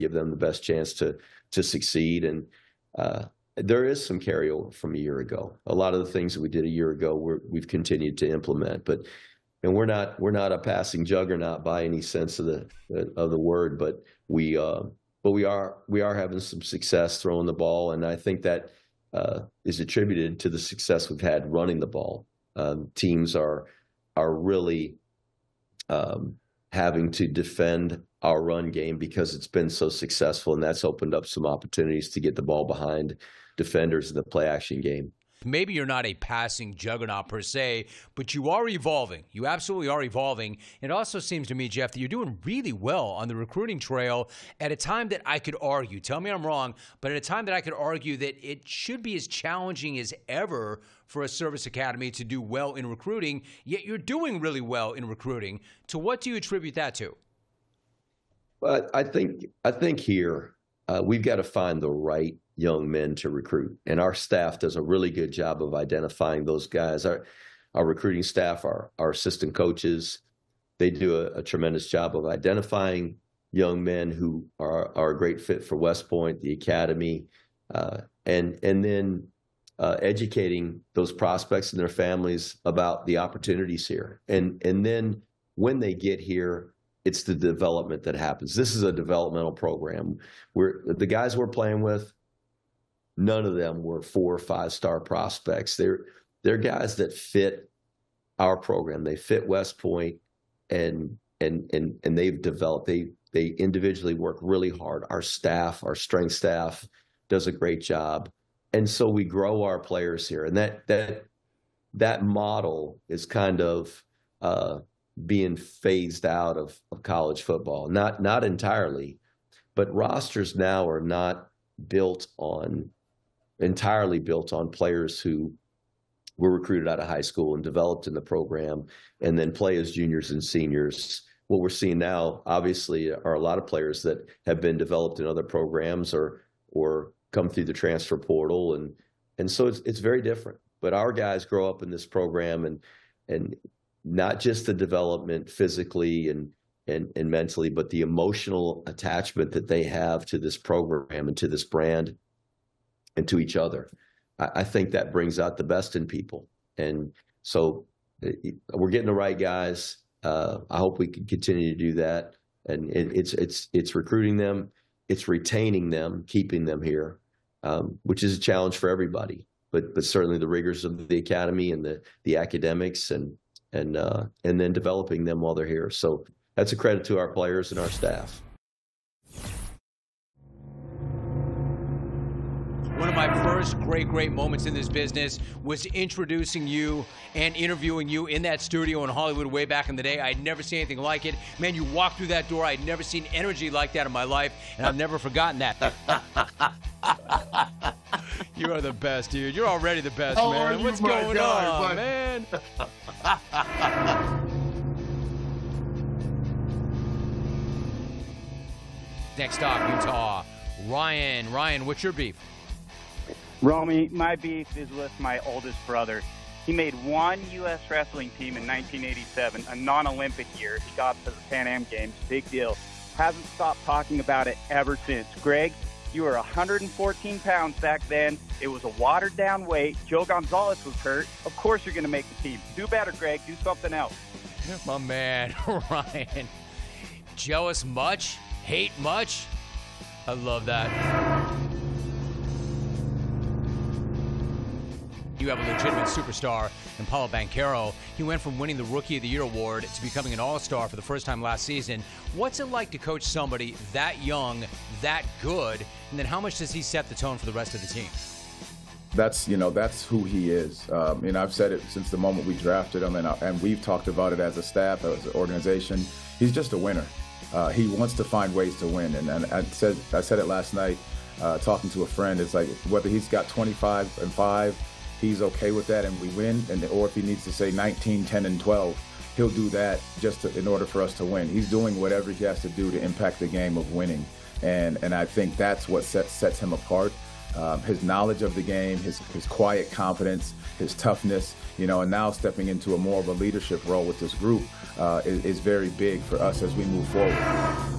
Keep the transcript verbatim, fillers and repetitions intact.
give them the best chance to to succeed. And uh, there is some carryover from a year ago. A lot of the things that we did a year ago, we're, we've continued to implement. But and we're not we're not a passing juggernaut by any sense of the of the word, but we uh, but we are we are having some success throwing the ball, and I think that uh, is attributed to the success we've had running the ball. Um, teams are are really um, having to defend our run game because it's been so successful, and that's opened up some opportunities to get the ball behind defenders in the play action game. Maybe you're not a passing juggernaut per se, but you are evolving. You absolutely are evolving. It also seems to me, Jeff, that you're doing really well on the recruiting trail at a time that I could argue, tell me I'm wrong, but at a time that I could argue that it should be as challenging as ever for a service academy to do well in recruiting, yet you're doing really well in recruiting. To what do you attribute that to? Well, I think, I think here uh, we've got to find the right young men to recruit. And our staff does a really good job of identifying those guys. Our, our recruiting staff, our, our assistant coaches, they do a, a tremendous job of identifying young men who are, are a great fit for West Point, the academy, uh, and, and then uh, educating those prospects and their families about the opportunities here. And, and then when they get here, it's the development that happens. This is a developmental program. We're, the guys we're playing with, none of them were four or five star prospects. They're they're guys that fit our program. They fit West Point, and and and and they've developed. They they individually work really hard. Our staff, our strength staff, does a great job, and so we grow our players here. And that that that model is kind of uh, being phased out of, of college football. Not not entirely, but rosters now are not built on. entirely built on players who were recruited out of high school and developed in the program and then play as juniors and seniors. What we're seeing now, obviously, are a lot of players that have been developed in other programs or or come through the transfer portal. And and so it's it's very different. But our guys grow up in this program, and and not just the development physically and and, and mentally, but the emotional attachment that they have to this program and to this brand and to each other. I, I think that brings out the best in people. And so it, we're getting the right guys. Uh, I hope we can continue to do that. And it, it's it's it's recruiting them, it's retaining them, keeping them here, um, which is a challenge for everybody. But but certainly the rigors of the academy and the the academics and and uh, and then developing them while they're here. So that's a credit to our players and our staff. One of my first great, great moments in this business was introducing you and interviewing you in that studio in Hollywood way back in the day. I'd never seen anything like it. Man, you walked through that door. I'd never seen energy like that in my life, and I've never forgotten that. You are the best, dude. You're already the best, How man. are you, What's my going guy, on, but... man? Next up, Utah. Ryan. Ryan, what's your beef? Romy, my beef is with my oldest brother. He made one U S wrestling team in nineteen eighty-seven, a non-Olympic year. He got to the Pan Am Games, big deal. Hasn't stopped talking about it ever since. Greg, you were one hundred fourteen pounds back then. It was a watered-down weight. Joe Gonzalez was hurt. Of course you're going to make the team. Do better, Greg. Do something else. My man, Ryan. Jealous much? Hate much? I love that. You have a legitimate superstar in Paolo Banchero. He went from winning the Rookie of the Year award to becoming an all-star for the first time last season. What's it like to coach somebody that young, that good, and then how much does he set the tone for the rest of the team? That's, you know, that's who he is. Um, and I've said it since the moment we drafted him, and, and we've talked about it as a staff, as an organization. He's just a winner. Uh, he wants to find ways to win. And, and I said I said it last night, uh, talking to a friend. It's like whether he's got twenty-five and five, he's okay with that and we win, and or if he needs to say nineteen, ten, and twelve, he'll do that just to, in order for us to win. He's doing whatever he has to do to impact the game of winning, and and I think that's what sets sets him apart. Um, his knowledge of the game, his his quiet confidence, his toughness, you know, and now stepping into a more of a leadership role with this group uh, is, is very big for us as we move forward.